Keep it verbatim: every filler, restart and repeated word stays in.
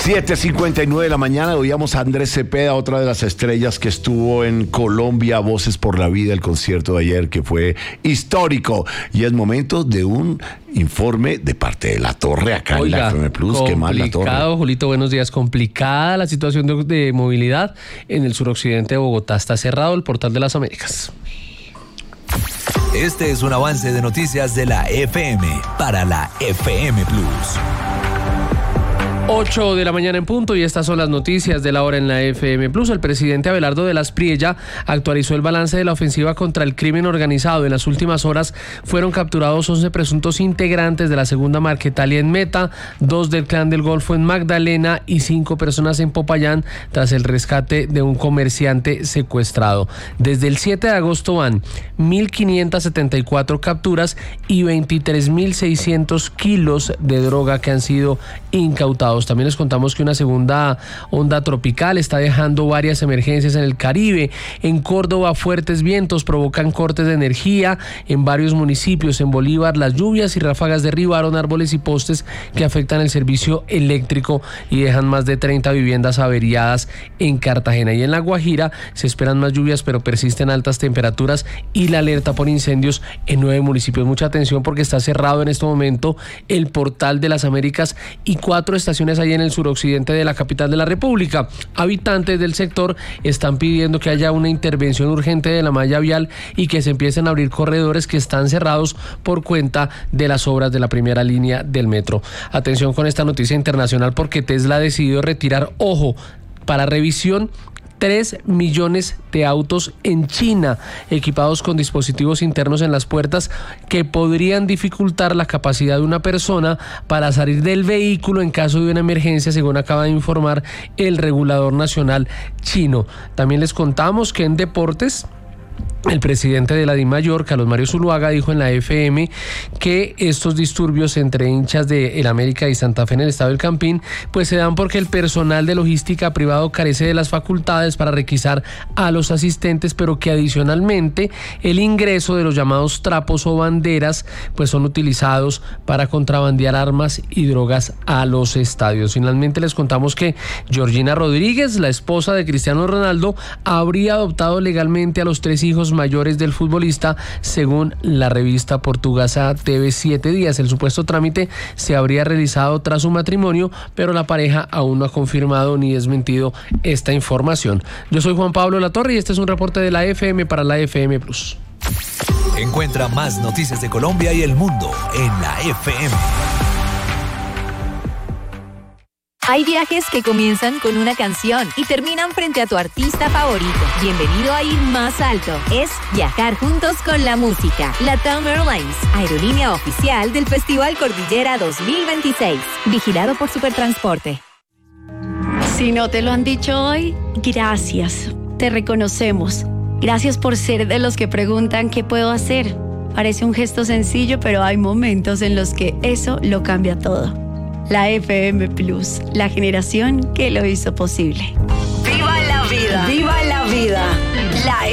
siete cincuenta y nueve de la mañana, oíamos a Andrés Cepeda, otra de las estrellas que estuvo en Colombia, Voces por la Vida, el concierto de ayer que fue histórico. Y es momento de un informe de parte de La Torre, acá Oiga, en la F M Plus. Qué mal La Torre. Complicado, Julito, buenos días. Complicada la situación de, de movilidad en el suroccidente de Bogotá. Está cerrado el Portal de las Américas. Este es un avance de noticias de la F M para la F M Plus. ocho de la mañana en punto y estas son las noticias de la hora en la F M Plus. El presidente Abelardo de las Priella actualizó el balance de la ofensiva contra el crimen organizado. En las últimas horas fueron capturados once presuntos integrantes de la segunda Marquetalia en Meta, dos del Clan del Golfo en Magdalena y cinco personas en Popayán tras el rescate de un comerciante secuestrado. Desde el siete de agosto van mil quinientas setenta y cuatro capturas y veintitrés mil seiscientos kilos de droga que han sido incautados. También les contamos que una segunda onda tropical está dejando varias emergencias en el Caribe. En Córdoba, fuertes vientos provocan cortes de energía en varios municipios. En Bolívar, las lluvias y ráfagas derribaron árboles y postes que afectan el servicio eléctrico y dejan más de treinta viviendas averiadas en Cartagena. Y en La Guajira se esperan más lluvias, pero persisten altas temperaturas y la alerta por incendios en nueve municipios. Mucha atención porque está cerrado en este momento el Portal de las Américas y cuatro estaciones ahí en el suroccidente de la capital de la República. Habitantes del sector están pidiendo que haya una intervención urgente de la malla vial y que se empiecen a abrir corredores que están cerrados por cuenta de las obras de la primera línea del metro. Atención con esta noticia internacional porque Tesla ha decidido retirar, ojo, para revisión, tres millones de autos en China, equipados con dispositivos internos en las puertas que podrían dificultar la capacidad de una persona para salir del vehículo en caso de una emergencia, según acaba de informar el regulador nacional chino. También les contamos que en deportes, el presidente de la DIMAYOR, Carlos Mario Zuluaga, dijo en la F M que estos disturbios entre hinchas de el América y Santa Fe en el Estadio del Campín pues se dan porque el personal de logística privado carece de las facultades para requisar a los asistentes, pero que adicionalmente el ingreso de los llamados trapos o banderas pues son utilizados para contrabandear armas y drogas a los estadios. Finalmente les contamos que Georgina Rodríguez, la esposa de Cristiano Ronaldo, habría adoptado legalmente a los tres hijos mayores del futbolista, según la revista portuguesa T V siete días. El supuesto trámite se habría realizado tras su matrimonio, pero la pareja aún no ha confirmado ni desmentido esta información. Yo soy Juan Pablo Latorre y este es un reporte de la F M para la F M Plus. Encuentra más noticias de Colombia y el mundo en la F M. Hay viajes que comienzan con una canción y terminan frente a tu artista favorito. Bienvenido a ir más alto. Es viajar juntos con la música. LATAM Airlines, aerolínea oficial del Festival Cordillera dos mil veintiséis. Vigilado por Supertransporte. Si no te lo han dicho hoy, gracias. Te reconocemos. Gracias por ser de los que preguntan qué puedo hacer. Parece un gesto sencillo, pero hay momentos en los que eso lo cambia todo. La F M Plus, la generación que lo hizo posible. ¡Viva la vida! ¡Viva la vida! La